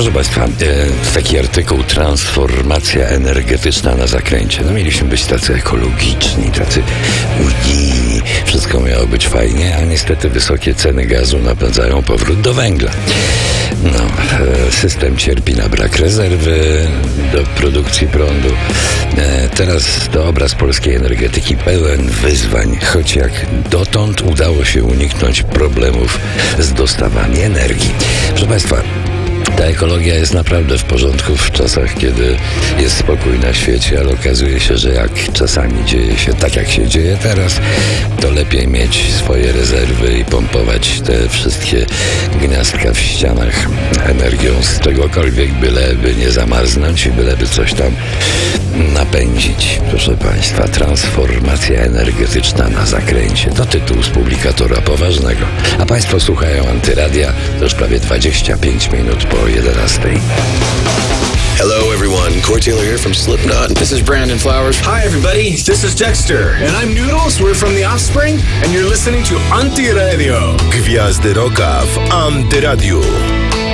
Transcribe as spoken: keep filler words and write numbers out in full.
Proszę Państwa, taki artykuł Transformacja energetyczna na zakręcie. No mieliśmy być tacy ekologiczni, tacy unijni. Wszystko miało być fajnie, a niestety wysokie ceny gazu napędzają powrót do węgla. No, system cierpi na brak rezerwy do produkcji prądu. Teraz to obraz polskiej energetyki pełen wyzwań, choć jak dotąd udało się uniknąć problemów z dostawami energii. Proszę Państwa, ta ekologia jest naprawdę w porządku w czasach, kiedy jest spokój na świecie, ale okazuje się, że jak czasami dzieje się tak, jak się dzieje teraz, to lepiej mieć swoje rezerwy i pompować te wszystkie gniazdka w ścianach energią z czegokolwiek, byleby nie zamarznąć i byleby coś tam napędzić. Proszę Państwa, transformacja energetyczna na zakręcie. To tytuł z publikatora poważnego. A Państwo słuchają Antyradia, to już prawie dwadzieścia pięć minut po jedenastej. Hello everyone, Corey Taylor here from Slipknot. This is Brandon Flowers. Hi everybody, this is Dexter. And I'm Noodles, we're from The Offspring. And you're listening to Antyradio. Gwiazdy Rocka w Antyradiu.